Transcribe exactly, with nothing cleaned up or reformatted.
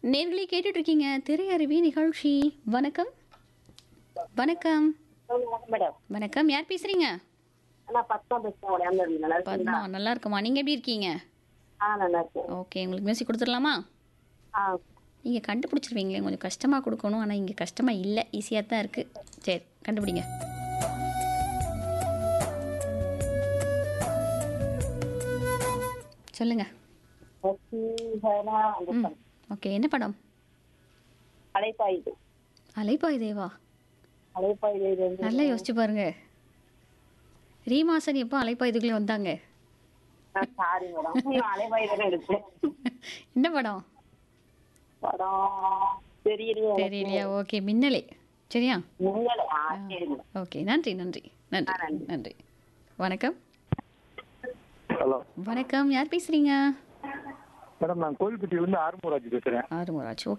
நேர்களே கேட்டுட்டு இருக்கீங்க திரையருவி நிகழ்ச்சி. வணக்கம் வணக்கம் மேடம் வணக்கம். யார் பேசுறீங்க? நான் பத்மா பேசுறேன். உடையாம நல்லா பத்மா, இருக்கீங்களா? நல்லா இருக்குமா? நீங்க எப்படி இருக்கீங்க? ஆ நல்லா இருக்கேன். ஓகே, உங்களுக்கு மியூசிக் கொடுத்துடலாமா? ஆ நீங்க கண்டுபிடிச்சிருவீங்களே, கொஞ்சம் கஷ்டமா கொடுக்கணும். ஆனா இங்க கஷ்டமா இல்லை, ஈஸியாக தான் இருக்கு. சரி, கண்டுபிடிங்க. சொல்லுங்க. வசீகரா அந்த ம் படம். ஓகே, என்ன படம்? அலைப்பாயுது. அலைப்பாய் தேவா. அலைப்பாயுது இது வந்து நல்லா யோசிச்சு பாருங்க. ரீமாசன் எப்போ அலைப்பாய் இதுக்குள்ளே வந்தாங்க? சாரி மேடம், நான் அலைப்பாயுது எடுத்தேன். என்ன படம்? படம் தெரியலையே எனக்கு. தெரியலையா? ஓகே, மின்னலே. சரியா? மின்னல். ஆ சரி மேடம். ஓகே, நன்றி நன்றி நன்றி ஆ, நன்றி. நன்றி. வணக்கம் ஹலோ வணக்கம். யார் பேசுறீங்க? மேடம், நான் கோயில்பட்டியிலிருந்து ஆறுமுகராஜ் பேசுறேன். ஆறுமுகராஜ்.